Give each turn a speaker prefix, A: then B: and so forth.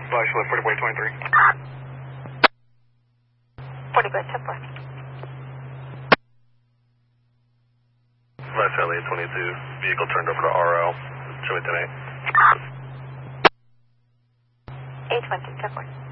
A: Actually, 40 way 23.
B: 40 way 10 4.
A: Last Charlie 22, vehicle turned over to RL, Charlie 10 8.
B: 820, 10 4.